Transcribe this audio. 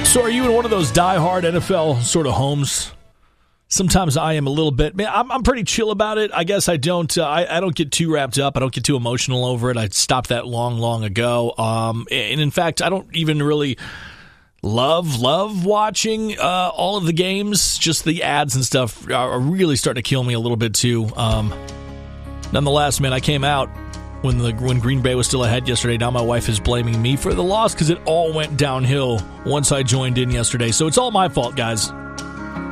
So are you in one of those diehard NFL sort of homes? Sometimes I am a little bit. Man, I'm pretty chill about it. I guess I don't. I don't get too wrapped up. I don't get too emotional over it. I stopped that long ago. And in fact, I don't even really love watching all of the games. Just the ads and stuff are really starting to kill me a little bit too. Nonetheless, man, I came out when Green Bay was still ahead yesterday. Now my wife is blaming me for the loss because it all went downhill once I joined in yesterday. So it's all my fault, guys.